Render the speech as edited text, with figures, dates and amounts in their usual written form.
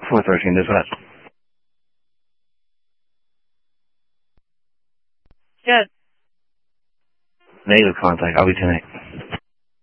413, dispatch. Good. Negative contact. I'll be 10-8.